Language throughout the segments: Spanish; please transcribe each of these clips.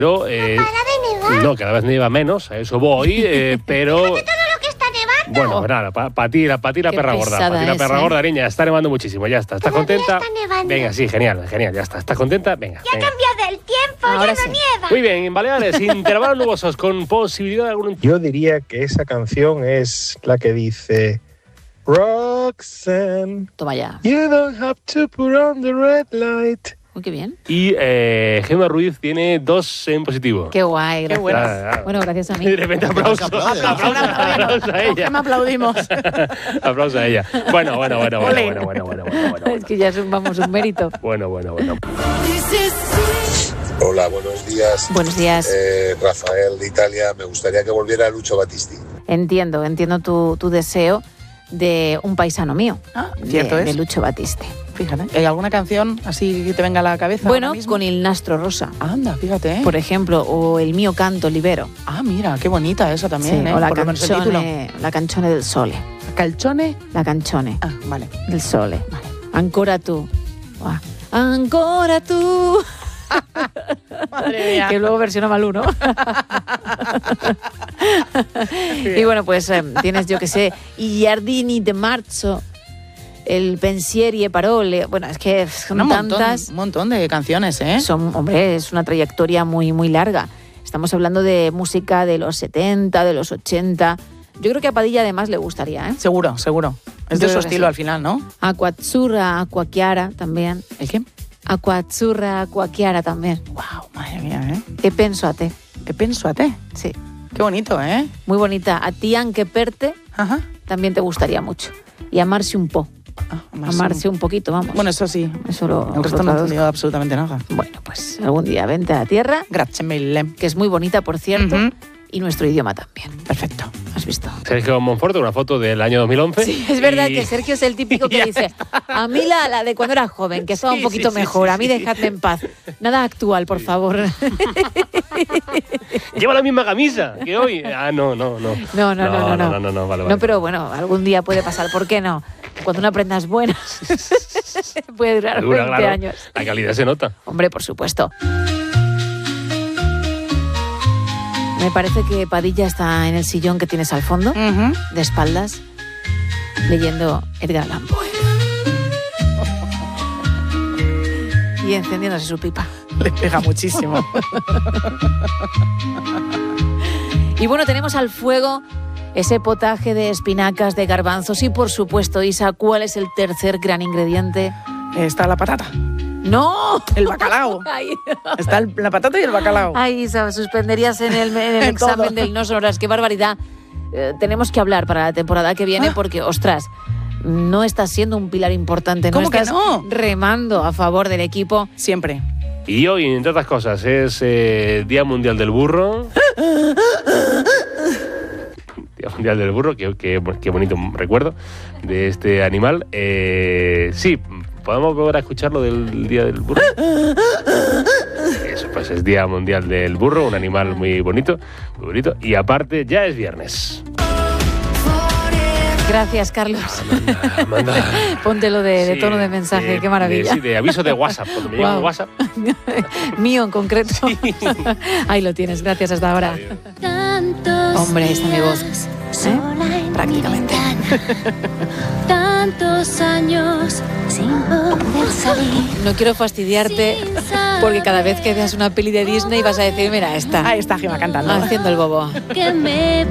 No, ¿para de nevar? No, cada vez nieva menos, a eso voy, pero... Fíjate todo lo que está nevando. Bueno, nada, para ti la perra gorda. Para ti la perra gorda, niña, está nevando muchísimo, ya está. ¿Estás contenta? Está nevando. Venga, sí, genial, ya está. ¿Estás contenta? Venga. Ya ha cambiado el tiempo, Ahora ya no sí. nieva. Muy bien, en Baleares, intervalos nubosos con posibilidad de algún... Yo diría que esa canción es la que dice Roxanne, Toma ya. you don't have to put on the red light. Uy, qué bien. Y Gemma Ruiz tiene 2 en positivo. Qué guay, gracias. bueno. Bueno, gracias a mí. De repente aplauso. Aplauso a ella. Me aplaudimos. Aplauso a ella. Bueno. Es que ya es un mérito. Bueno. Hola, buenos días. Buenos días. Rafael de Italia. Me gustaría que volviera Lucio Battisti. Entiendo tu deseo de un paisano mío. Cierto de es. Lucio Battisti. Fíjate. ¿Hay alguna canción así que te venga a la cabeza? Bueno, ahora mismo? con Il Nastro Rosa, Anda, fíjate. por ejemplo, o El mio canto libero. Mira, qué bonita esa también, o la por lo menos el título. canzone del sole. ¿Calchone? La canzone Vale. del sole. Vale. Ancora tu. Ancora tu. Madre mía. Que luego versiona Malú, ¿no? Y bueno, pues tienes, yo que sé, I giardini de marzo, El pensieri e parole. Bueno, es que son tantas. Un montón de canciones, ¿eh? Es una trayectoria muy, muy larga. Estamos hablando de música de los 70, de los 80. Yo creo que a Padilla además le gustaría, ¿eh? Seguro. Es Yo de su creo que estilo sí. al final, ¿no? Acqua azzurra, acqua chiara también. ¿El qué? Acqua azzurra, acqua chiara también. Wow, madre mía, ¿eh? E penso a te. ¿Qué pienso a ti? Sí, Qué bonito, ¿eh? muy bonita. A ti anche per te Ajá. también te gustaría mucho. Y amarse un po. Amarse un poquito, vamos. Bueno, eso sí. Eso lo El resto lo no he traduzco. entendido absolutamente nada. Bueno, pues algún día vente a la tierra, Grazie mille. que es muy bonita, por cierto, Ujú. y nuestro idioma también. Perfecto. ¿Has visto? Sergio Monforte, una foto del año 2011. Sí, es verdad y- que Sergio es el típico que Ya dice, a mí la de cuando era joven, que estaba un Sí, poquito sí, mejor, sí, a mí sí. dejadme en paz. Nada actual, por favor. Lleva la misma camisa que hoy. No, No, vale. No, pero bueno, algún día puede pasar, ¿por qué no? Cuando una prenda es buena, puede durar Dura, 20 claro. años. La calidad se nota. Hombre, por supuesto. Me parece que Padilla está en el sillón que tienes al fondo, Ujú. de espaldas, leyendo Edgar Allan Poe. Y encendiéndose su pipa. Le pega muchísimo. Y bueno, tenemos al fuego ese potaje de espinacas, de garbanzos y, por supuesto, Isa, ¿cuál es el tercer gran ingrediente? Está la patata. ¡No! El bacalao. Ay, Está la patata y el bacalao. ay, Isa, suspenderías en el En examen todo. del no sonoras. ¡Qué barbaridad! Tenemos que hablar para la temporada que viene porque, ostras, no estás siendo un pilar importante. No ¿Cómo que estás no? remando a favor del equipo. Siempre. Y hoy, entre otras cosas, es Día Mundial del Burro. Día Mundial del Burro, qué bonito recuerdo de este animal. Sí, ¿podemos volver a escuchar lo del Día del Burro? Eso, pues es Día Mundial del Burro, un animal muy bonito. Y aparte, ya es viernes. Gracias, Carlos. Amanda. Póntelo de Sí, tono de mensaje, qué maravilla. Sí, de aviso de WhatsApp, cuando me llega Guau. un WhatsApp. Mío en concreto. Ahí lo tienes, gracias hasta ahora. Hombre, esta es mi voz. Prácticamente. Tantos años sin poder salir. No quiero fastidiarte porque cada vez que veas una peli de Disney vas a decir, mira, esta, Ahí está Gema cantando. haciendo el bobo. Que me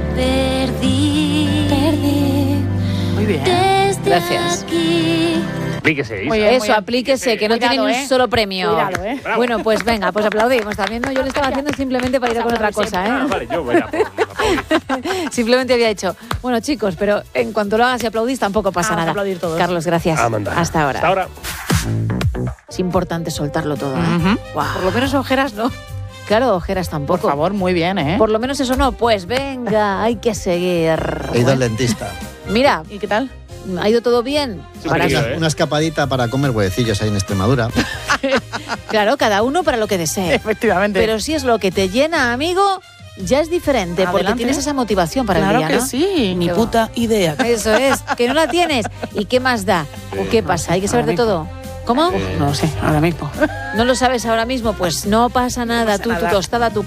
perdí. Muy bien. Desde Gracias. aquí. Aplíquese, Isa. Muy bien. Eso, aplíquese, que no Cuidado, tiene ni un ¿eh? solo premio. Cuidado, ¿eh? Bravo. Bueno, pues venga, pues aplaudimos también, ¿no? Yo lo estaba haciendo simplemente para ir a con otra cosa, Ah, ¿eh? vale, yo voy a aplaudir. Simplemente había dicho, bueno, chicos, pero en cuanto lo hagas y aplaudís tampoco pasa Vamos a nada. aplaudir todos. Carlos, gracias. Amanda. Hasta ahora. Hasta ahora. Es importante soltarlo todo, ¿eh? Ujú. Guau. Por lo menos ojeras no. Claro, ojeras Por tampoco. favor, muy bien, ¿eh? Por lo menos eso no. Pues venga, hay que seguir. He ido al dentista. Mira, ¿Y qué tal? ¿ha ido todo bien? Sí, Para sí, que- ¿eh? Una escapadita para comer huevecillos ahí en Extremadura. Claro, cada uno para lo que desee. Efectivamente. Pero si es lo que te llena, amigo, ya es diferente, porque Adelante. tienes esa motivación para claro el día, que ¿no? sí. Ni Qué puta idea. Eso es, que no la tienes. ¿Y qué más da? ¿O qué pasa? ¿Hay que saber de todo? ¿Cómo? No lo sé, ahora mismo. ¿No lo sabes ahora mismo? Pues no pasa nada. pasa Tú, tu nada. tostada, tu